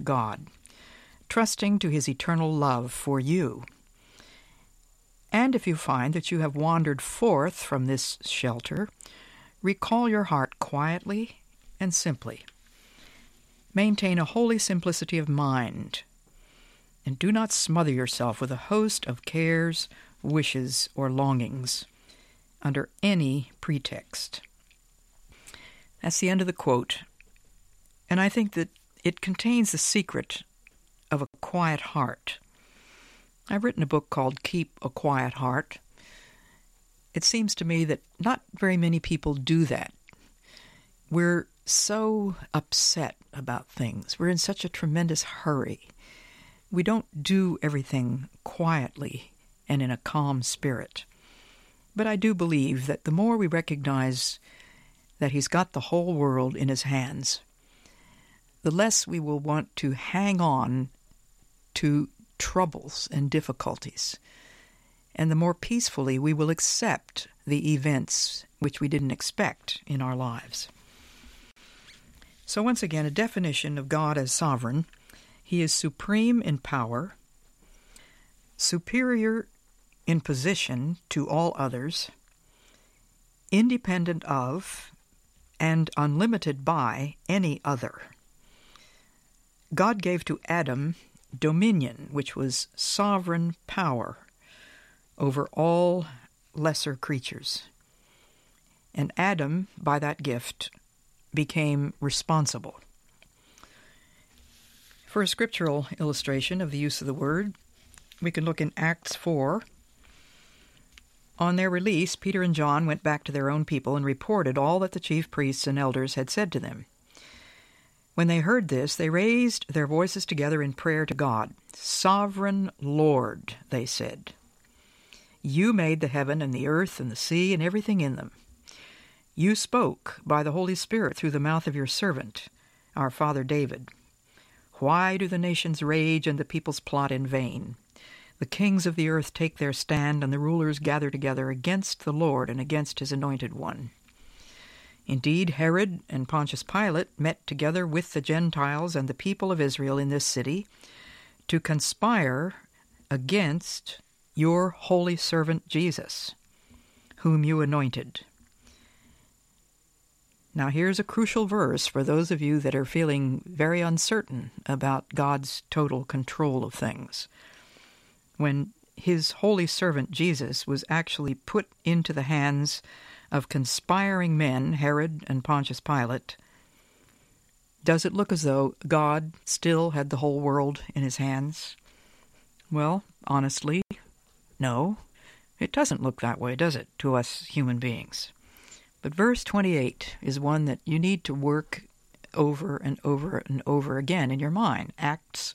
God, trusting to his eternal love for you. And if you find that you have wandered forth from this shelter, recall your heart quietly and simply. Maintain a holy simplicity of mind, and do not smother yourself with a host of cares, wishes, or longings under any pretext. That's the end of the quote, and I think that it contains the secret of a quiet heart. I've written a book called Keep a Quiet Heart. It seems to me that not very many people do that. We're so upset about things. We're in such a tremendous hurry. We don't do everything quietly and in a calm spirit. But I do believe that the more we recognize that he's got the whole world in his hands, the less we will want to hang on to troubles and difficulties, and the more peacefully we will accept the events which we didn't expect in our lives. So once again, a definition of God as sovereign: he is supreme in power, superior in position to all others, independent of and unlimited by any other. God gave to Adam dominion, which was sovereign power over all lesser creatures. And Adam, by that gift, became responsible. For a scriptural illustration of the use of the word, we can look in Acts 4. On their release, Peter and John went back to their own people and reported all that the chief priests and elders had said to them. When they heard this, they raised their voices together in prayer to God. "Sovereign Lord," they said, "you made the heaven and the earth and the sea and everything in them. You spoke by the Holy Spirit through the mouth of your servant, our father David. Why do the nations rage and the peoples plot in vain? The kings of the earth take their stand, and the rulers gather together against the Lord and against his anointed one. Indeed, Herod and Pontius Pilate met together with the Gentiles and the people of Israel in this city to conspire against your holy servant Jesus, whom you anointed." Now here's a crucial verse for those of you that are feeling very uncertain about God's total control of things. When his holy servant Jesus was actually put into the hands of conspiring men, Herod and Pontius Pilate, does it look as though God still had the whole world in his hands? Well, honestly, no. It doesn't look that way, does it, to us human beings? But verse 28 is one that you need to work over and over and over again in your mind. Acts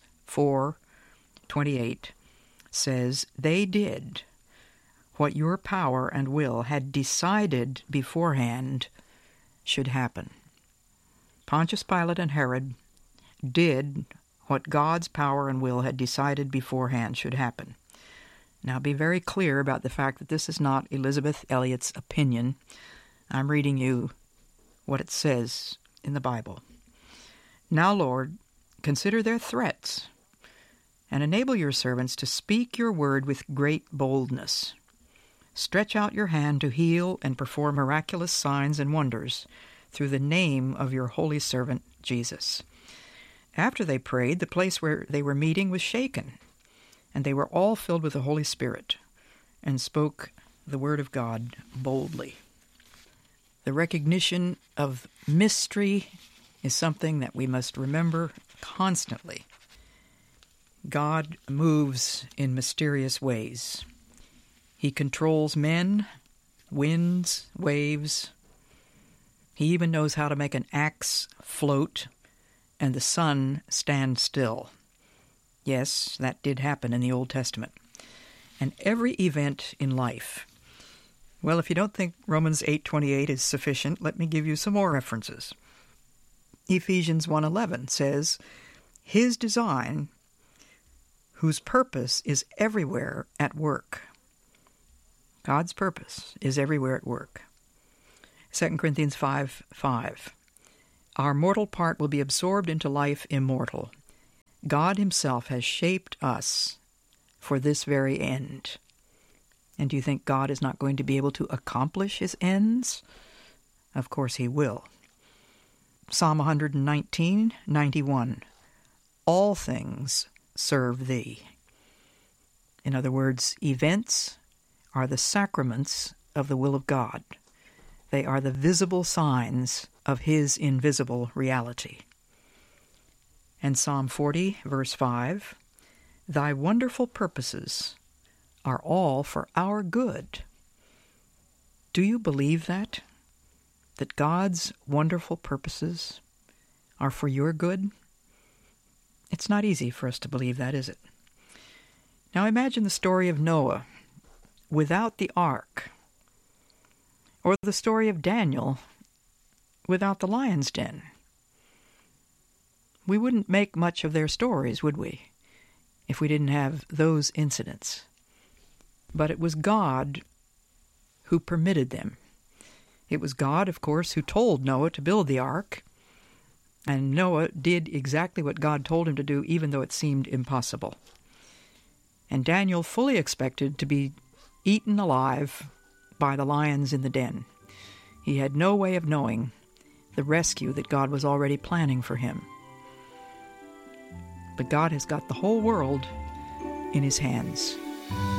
4:28 says, "They did what your power and will had decided beforehand should happen." Pontius Pilate and Herod did what God's power and will had decided beforehand should happen. Now be very clear about the fact that this is not Elisabeth Elliot's opinion. I'm reading you what it says in the Bible. "Now, Lord, consider their threats, and enable your servants to speak your word with great boldness. Stretch out your hand to heal and perform miraculous signs and wonders through the name of your holy servant Jesus." After they prayed, the place where they were meeting was shaken, and they were all filled with the Holy Spirit and spoke the word of God boldly. The recognition of mystery is something that we must remember constantly. God moves in mysterious ways. He controls men, winds, waves. He even knows how to make an axe float and the sun stand still. Yes, that did happen in the Old Testament. And every event in life. Well, if you don't think Romans 8:28 is sufficient, let me give you some more references. Ephesians 1:11 says, "His design, whose purpose is everywhere at work." God's purpose is everywhere at work. 2 Corinthians 5:5. "Our mortal part will be absorbed into life immortal, God himself has shaped us for this very end. And do you think God is not going to be able to accomplish his ends? Of course he will. Psalm 119:91. All things serve thee. In other words, events are the sacraments of the will of God. They are the visible signs of his invisible reality. And Psalm 40, verse 5, thy wonderful purposes are all for our good. Do you believe that? That God's wonderful purposes are for your good? It's not easy for us to believe that, is it? Now imagine the story of Noah without the ark, or the story of Daniel without the lion's den. We wouldn't make much of their stories, would we, if we didn't have those incidents? But it was God who permitted them. It was God, of course, who told Noah to build the ark, and Noah did exactly what God told him to do, even though it seemed impossible. And Daniel fully expected to be eaten alive by the lions in the den. He had no way of knowing the rescue that God was already planning for him. But God has got the whole world in his hands.